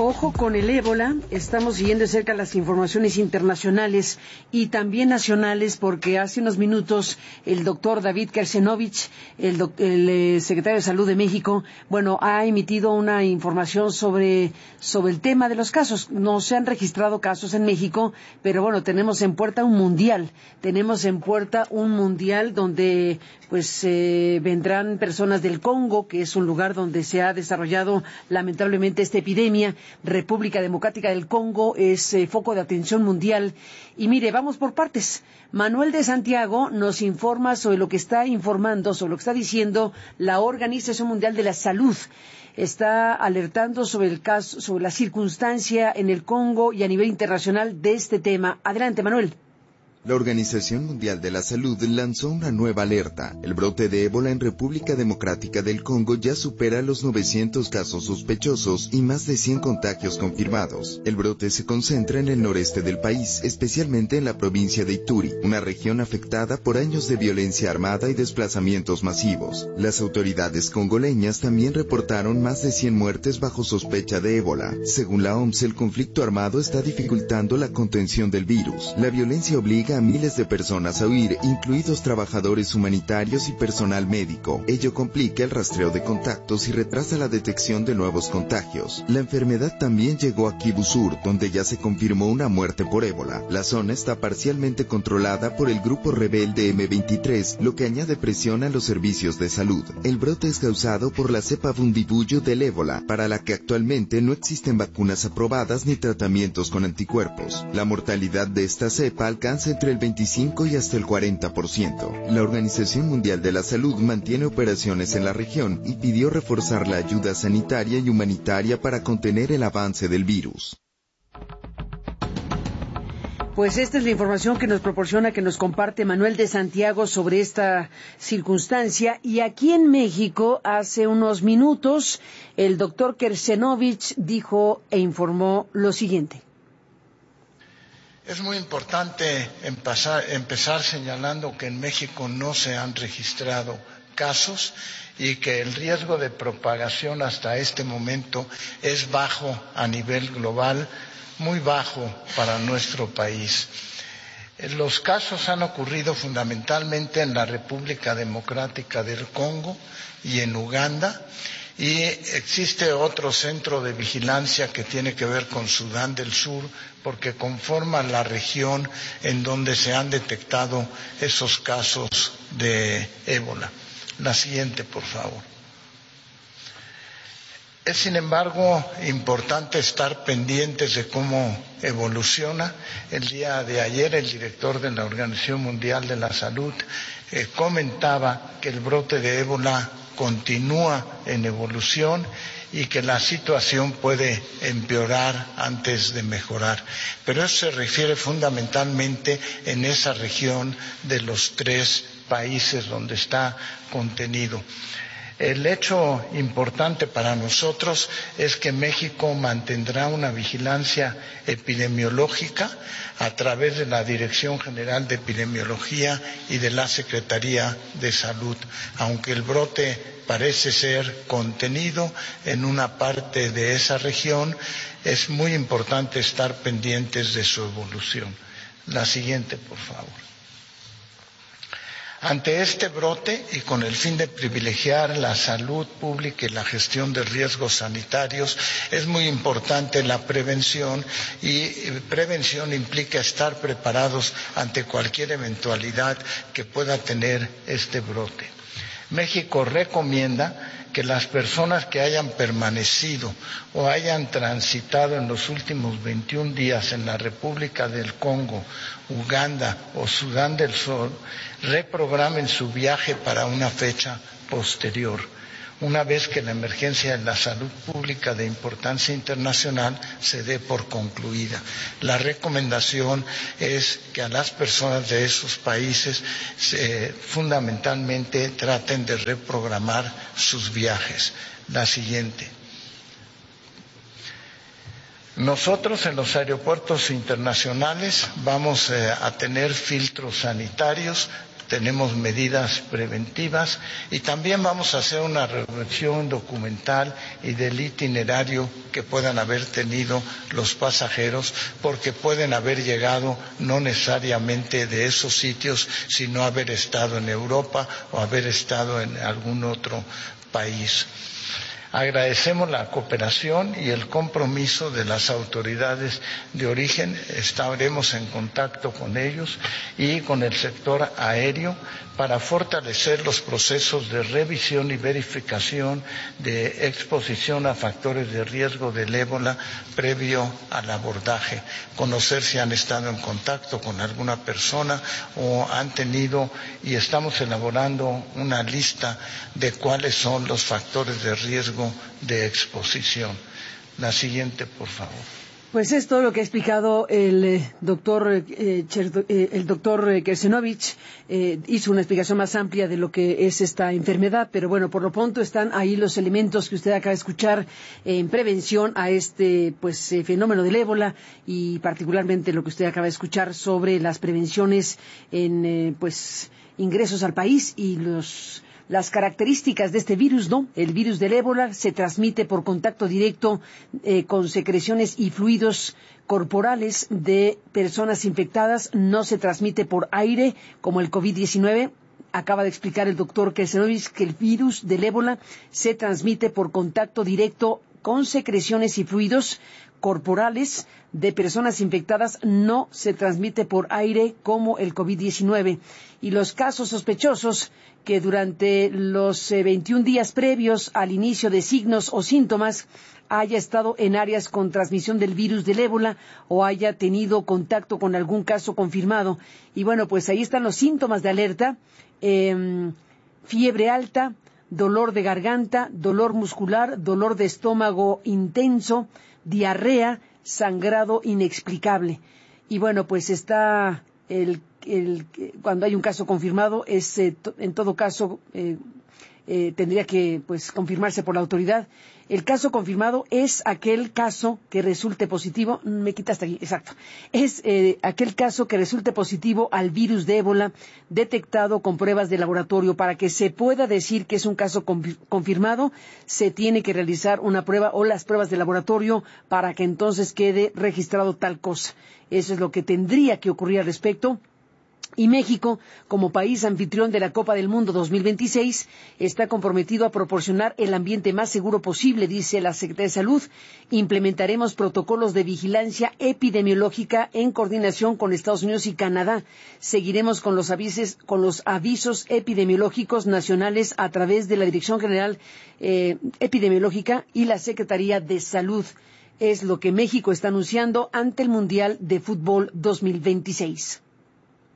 Ojo con el ébola, estamos siguiendo de cerca las informaciones internacionales y también nacionales, porque hace unos minutos el doctor David Kersenovich, el secretario de Salud de México, ha emitido una información sobre el tema de los casos. No se han registrado casos en México, pero tenemos en puerta un mundial donde vendrán personas del Congo, que es un lugar donde se ha desarrollado lamentablemente esta epidemia. República Democrática del Congo es foco de atención mundial. Y mire, vamos por partes. Manuel de Santiago nos informa sobre lo que está diciendo la Organización Mundial de la Salud. Está alertando sobre el caso, sobre la circunstancia en el Congo y a nivel internacional de este tema. Adelante, Manuel. La Organización Mundial de la Salud lanzó una nueva alerta. El brote de ébola en República Democrática del Congo ya supera los 900 casos sospechosos y más de 100 contagios confirmados. El brote se concentra en el noreste del país, especialmente en la provincia de Ituri, una región afectada por años de violencia armada y desplazamientos masivos. Las autoridades congoleñas también reportaron más de 100 muertes bajo sospecha de ébola. Según la OMS, el conflicto armado está dificultando la contención del virus. La violencia obliga a miles de personas a huir, incluidos trabajadores humanitarios y personal médico. Ello complica el rastreo de contactos y retrasa la detección de nuevos contagios. La enfermedad también llegó a Kivu Sur, donde ya se confirmó una muerte por ébola. La zona está parcialmente controlada por el grupo rebelde M23, lo que añade presión a los servicios de salud. El brote es causado por la cepa Bundibugyo del ébola, para la que actualmente no existen vacunas aprobadas ni tratamientos con anticuerpos. La mortalidad de esta cepa alcanza entre el 25 y hasta el 40%. La Organización Mundial de la Salud mantiene operaciones en la región y pidió reforzar la ayuda sanitaria y humanitaria para contener el avance del virus. Pues esta es la información que nos comparte Manuel de Santiago sobre esta circunstancia. Y aquí en México, hace unos minutos, el doctor Kersenovich dijo e informó lo siguiente. Es muy importante empezar señalando que en México no se han registrado casos y que el riesgo de propagación hasta este momento es bajo a nivel global, muy bajo para nuestro país. Los casos han ocurrido fundamentalmente en la República Democrática del Congo y en Uganda, y existe otro centro de vigilancia que tiene que ver con Sudán del Sur, porque conforma la región en donde se han detectado esos casos de ébola. La siguiente, por favor. Es, sin embargo, importante estar pendientes de cómo evoluciona. El día de ayer, el director de la Organización Mundial de la Salud comentaba que el brote de ébola continúa en evolución y que la situación puede empeorar antes de mejorar. Pero eso se refiere fundamentalmente en esa región de los 3 países donde está contenido. El hecho importante para nosotros es que México mantendrá una vigilancia epidemiológica a través de la Dirección General de Epidemiología y de la Secretaría de Salud, aunque el brote parece ser contenido en una parte de esa región, es muy importante estar pendientes de su evolución. La siguiente, por favor. Ante este brote y con el fin de privilegiar la salud pública y la gestión de riesgos sanitarios, es muy importante la prevención, y prevención implica estar preparados ante cualquier eventualidad que pueda tener este brote. México recomienda que las personas que hayan permanecido o hayan transitado en los últimos 21 días en la República del Congo, Uganda o Sudán del Sur reprogramen su viaje para una fecha posterior, una vez que la emergencia de la salud pública de importancia internacional se dé por concluida. La recomendación es que a las personas de esos países fundamentalmente traten de reprogramar sus viajes. La siguiente. Nosotros en los aeropuertos internacionales vamos a tener filtros sanitarios tenemos medidas preventivas y también vamos a hacer una revisión documental y del itinerario que puedan haber tenido los pasajeros, porque pueden haber llegado no necesariamente de esos sitios, sino haber estado en Europa o haber estado en algún otro país. Agradecemos la cooperación y el compromiso de las autoridades de origen. Estaremos en contacto con ellos y con el sector aéreo para fortalecer los procesos de revisión y verificación de exposición a factores de riesgo del ébola previo al abordaje, conocer si han estado en contacto con alguna persona o han tenido, y estamos elaborando una lista de cuáles son los factores de riesgo de exposición. La siguiente, por favor. Pues es todo lo que ha explicado el doctor Kersenovich. Hizo una explicación más amplia de lo que es esta enfermedad, pero bueno, por lo pronto están ahí los elementos que usted acaba de escuchar en prevención a este fenómeno del ébola, y particularmente lo que usted acaba de escuchar sobre las prevenciones en ingresos al país y las características de este virus, ¿no? El virus del ébola se transmite por contacto directo con secreciones y fluidos corporales de personas infectadas, no se transmite por aire como el COVID-19. Acaba de explicar el doctor Kersenovich que el virus del ébola se transmite por contacto directo con secreciones y fluidos corporales de personas infectadas, no se transmite por aire como el COVID-19. Y los casos sospechosos que durante los 21 días previos al inicio de signos o síntomas haya estado en áreas con transmisión del virus del ébola o haya tenido contacto con algún caso confirmado. Y bueno, pues ahí están los síntomas de alerta: fiebre alta, dolor de garganta, dolor muscular, dolor de estómago intenso, diarrea, sangrado inexplicable. Y bueno, pues está cuando hay un caso confirmado, en todo caso tendría que confirmarse por la autoridad. El caso confirmado es aquel caso que resulte positivo, es aquel caso que resulte positivo al virus de ébola detectado con pruebas de laboratorio. Para que se pueda decir que es un caso confirmado, se tiene que realizar una prueba o las pruebas de laboratorio para que entonces quede registrado tal cosa. Eso es lo que tendría que ocurrir al respecto. Y México, como país anfitrión de la Copa del Mundo 2026, está comprometido a proporcionar el ambiente más seguro posible, dice la Secretaría de Salud. Implementaremos protocolos de vigilancia epidemiológica en coordinación con Estados Unidos y Canadá. Seguiremos con los avisos epidemiológicos nacionales a través de la Dirección General Epidemiológica y la Secretaría de Salud. Es lo que México está anunciando ante el Mundial de Fútbol 2026.